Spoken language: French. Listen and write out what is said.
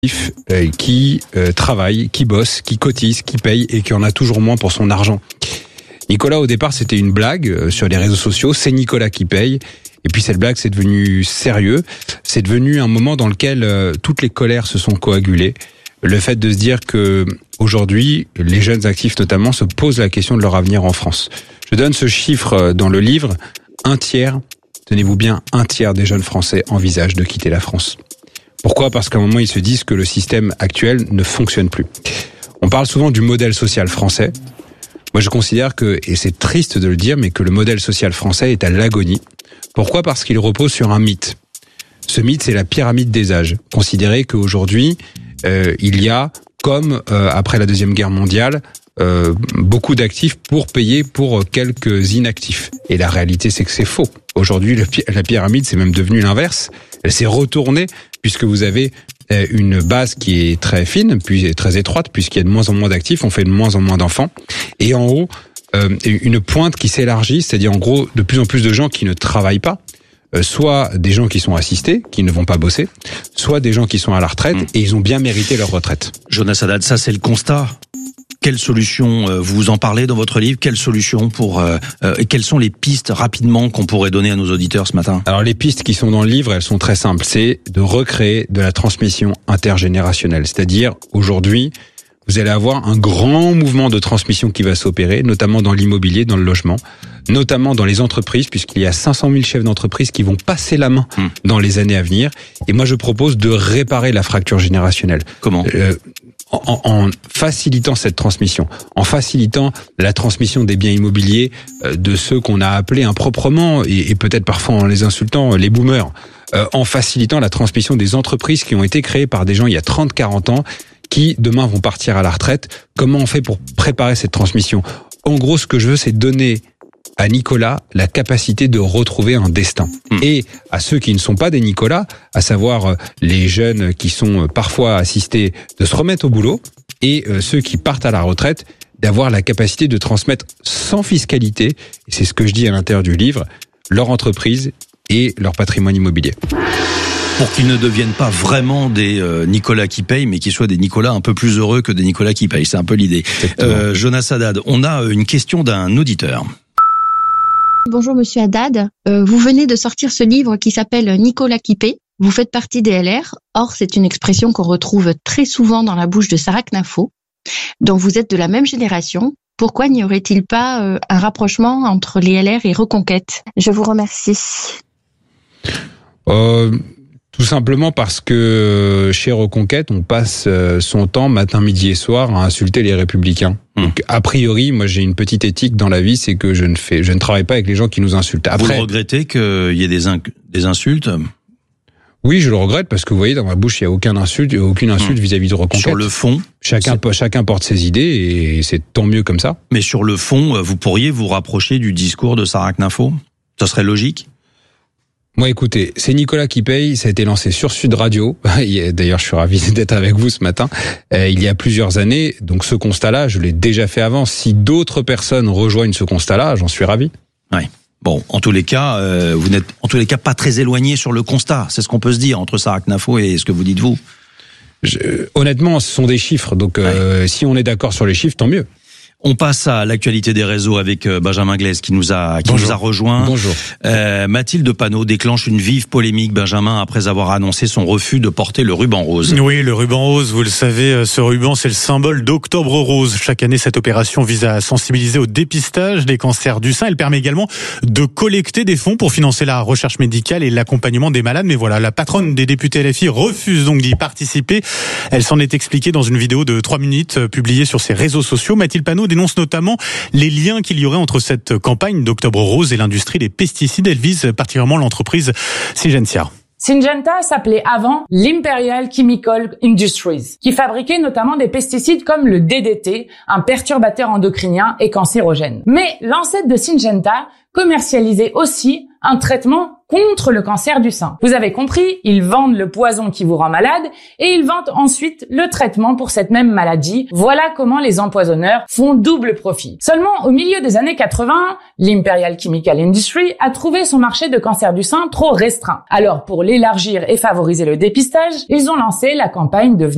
qui travaille, qui bosse, qui cotise, qui paye et qui en a toujours moins pour son argent. Nicolas, au départ, c'était une blague sur les réseaux sociaux. C'est Nicolas qui paye. Et puis cette blague, c'est devenu sérieux. C'est devenu un moment dans lequel toutes les colères se sont coagulées. Le fait de se dire que aujourd'hui, les jeunes actifs notamment se posent la question de leur avenir en France. Je donne ce chiffre dans le livre. Tenez-vous bien, 1/3 des jeunes Français envisagent de quitter la France. Pourquoi ? Parce qu'à un moment, ils se disent que le système actuel ne fonctionne plus. On parle souvent du modèle social français. Moi, je considère que, et c'est triste de le dire, mais que le modèle social français est à l'agonie. Pourquoi ? Parce qu'il repose sur un mythe. Ce mythe, c'est la pyramide des âges. Considérer qu'aujourd'hui, il y a, comme après la Deuxième Guerre mondiale, beaucoup d'actifs pour payer pour quelques inactifs. Et la réalité, c'est que c'est faux. Aujourd'hui, la pyramide, c'est même devenu l'inverse. Elle s'est retournée puisque vous avez une base qui est très fine, puis très étroite, puisqu'il y a de moins en moins d'actifs, on fait de moins en moins d'enfants. Et en haut, une pointe qui s'élargit, c'est-à-dire en gros de plus en plus de gens qui ne travaillent pas, soit des gens qui sont assistés, qui ne vont pas bosser, soit des gens qui sont à la retraite et ils ont bien mérité leur retraite. Jonas Haddad, ça c'est le constat. Quelle solution, vous en parlez dans votre livre, quelle solution et quelles sont les pistes rapidement qu'on pourrait donner à nos auditeurs ce matin ? Alors les pistes qui sont dans le livre, elles sont très simples. C'est de recréer de la transmission intergénérationnelle. C'est-à-dire, aujourd'hui, vous allez avoir un grand mouvement de transmission qui va s'opérer, notamment dans l'immobilier, dans le logement, notamment dans les entreprises, puisqu'il y a 500 000 chefs d'entreprise qui vont passer la main dans les années à venir. Et moi, je propose de réparer la fracture générationnelle. Comment ? En facilitant cette transmission, en facilitant la transmission des biens immobiliers de ceux qu'on a appelés improprement et peut-être parfois en les insultant, les boomers, en facilitant la transmission des entreprises qui ont été créées par des gens il y a 30-40 ans qui demain vont partir à la retraite. Comment on fait pour préparer cette transmission ? En gros, ce que je veux, c'est donner à Nicolas la capacité de retrouver un destin. Et à ceux qui ne sont pas des Nicolas, à savoir les jeunes qui sont parfois assistés, de se remettre au boulot, et ceux qui partent à la retraite, d'avoir la capacité de transmettre sans fiscalité, et c'est ce que je dis à l'intérieur du livre, leur entreprise et leur patrimoine immobilier. Pour qu'ils ne deviennent pas vraiment des Nicolas qui payent, mais qu'ils soient des Nicolas un peu plus heureux que des Nicolas qui payent. C'est un peu l'idée. Jonas Haddad, on a une question d'un auditeur. Bonjour Monsieur Haddad, vous venez de sortir ce livre qui s'appelle Nicolas qui paye. Vous faites partie des LR, or c'est une expression qu'on retrouve très souvent dans la bouche de Sarah Knafo. Donc vous êtes de la même génération, pourquoi n'y aurait-il pas un rapprochement entre les LR et Reconquête ? Je vous remercie. Tout simplement parce que chez Reconquête, on passe son temps matin, midi et soir à insulter les Républicains. Donc, a priori, moi, j'ai une petite éthique dans la vie, c'est que je ne travaille pas avec les gens qui nous insultent. Après, vous regrettez qu'il y ait des insultes ? Oui, je le regrette parce que vous voyez, dans ma bouche, il n'y a aucune insulte vis-à-vis de Reconquête. Sur le fond, chacun porte ses idées et c'est tant mieux comme ça. Mais sur le fond, vous pourriez vous rapprocher du discours de Sarah Knafo ? Ça serait logique ? Moi, écoutez, c'est Nicolas qui paye, ça a été lancé sur Sud Radio. D'ailleurs, je suis ravi d'être avec vous ce matin. Il y a plusieurs années, donc ce constat-là, je l'ai déjà fait avant. Si d'autres personnes rejoignent ce constat-là, j'en suis ravi. Oui. Bon, en tous les cas, vous n'êtes en tous les cas pas très éloigné sur le constat. C'est ce qu'on peut se dire entre Sarah Knafo et ce que vous dites vous. Honnêtement, ce sont des chiffres, donc si on est d'accord sur les chiffres, tant mieux. On passe à l'actualité des réseaux avec Benjamin Glaise qui nous a rejoint. Bonjour. Mathilde Panot déclenche une vive polémique, Benjamin, après avoir annoncé son refus de porter le ruban rose. Oui, le ruban rose, vous le savez, ce ruban, c'est le symbole d'Octobre Rose. Chaque année, cette opération vise à sensibiliser au dépistage des cancers du sein. Elle permet également de collecter des fonds pour financer la recherche médicale et l'accompagnement des malades. Mais voilà, la patronne des députés LFI refuse donc d'y participer. Elle s'en est expliquée dans une vidéo de 3 minutes publiée sur ses réseaux sociaux. Mathilde Panot dénonce notamment les liens qu'il y aurait entre cette campagne d'Octobre Rose et l'industrie des pesticides. Elle vise particulièrement l'entreprise Syngenta. Syngenta s'appelait avant l'Imperial Chemical Industries, qui fabriquait notamment des pesticides comme le DDT, un perturbateur endocrinien et cancérogène. Mais l'ancêtre de Syngenta commercialisait aussi un traitement contre le cancer du sein. Vous avez compris, ils vendent le poison qui vous rend malade et ils vendent ensuite le traitement pour cette même maladie. Voilà comment les empoisonneurs font double profit. Seulement, au milieu des années 80, l'Imperial Chemical Industry a trouvé son marché de cancer du sein trop restreint. Alors, pour l'élargir et favoriser le dépistage, ils ont lancé la campagne Devenir